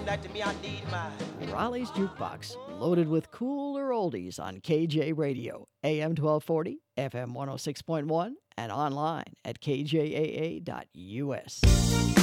That to me, I need mine. Raleigh's Jukebox, loaded with cooler oldies on KJ Radio, AM 1240, FM 106.1, and online at kjaa.us.